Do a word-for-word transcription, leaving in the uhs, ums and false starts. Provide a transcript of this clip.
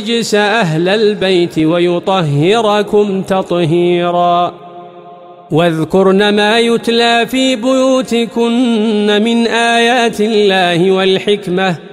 الرجس أهل البيت ويطهركم تطهيرا واذكرن ما يتلى في بيوتكن من آيات الله والحكمة